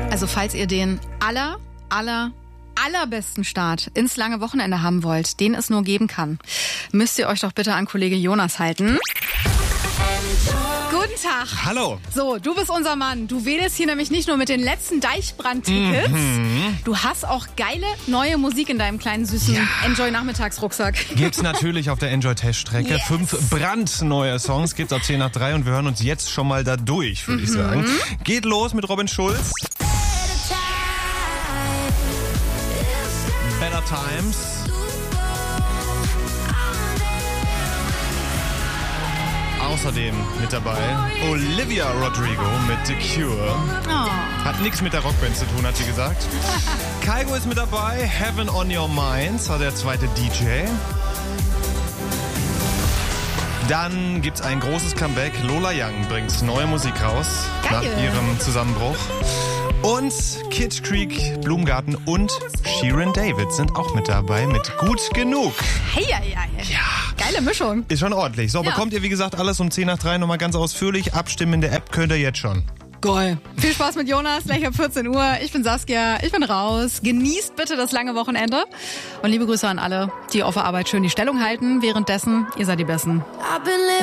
Also falls ihr den allerbesten Start ins lange Wochenende haben wollt, den es nur geben kann, müsst ihr euch doch bitte an Kollege Jonas halten. Guten Tag. Hallo. So, du bist unser Mann. Du wählst hier nämlich nicht nur mit den letzten Deichbrand-Tickets. Du hast auch geile neue Musik in deinem kleinen süßen Enjoy-Nachmittagsrucksack. Gibt's natürlich auf der Enjoy-Test-Strecke. Yes. 5 brandneue Songs gibt's ab 10 nach 3 und wir hören uns jetzt schon mal da durch, würde ich sagen. Geht los mit Robin Schulz. Better Times. Außerdem mit dabei Olivia Rodrigo mit The Cure. Oh. Hat nichts mit der Rockband zu tun, hat sie gesagt. Kygo ist mit dabei. Heaven on Your Mind war der zweite DJ. Dann gibt's ein großes Comeback. Lola Young bringt neue Musik raus. Geil. Nach ihrem Zusammenbruch. Und Kid Creek, Blumengarten und Shirin David sind auch mit dabei mit Gut Genug. Hey. Ja. Geile Mischung. Ist schon ordentlich. So, Ja. bekommt ihr wie gesagt alles um 10 nach 3 nochmal ganz ausführlich. Abstimmen in der App könnt ihr jetzt schon. Geil. Viel Spaß mit Jonas, gleich ab 14 Uhr. Ich bin Saskia, ich bin raus. Genießt bitte das lange Wochenende. Und liebe Grüße an alle, die auf der Arbeit schön die Stellung halten. Währenddessen, ihr seid die Besten.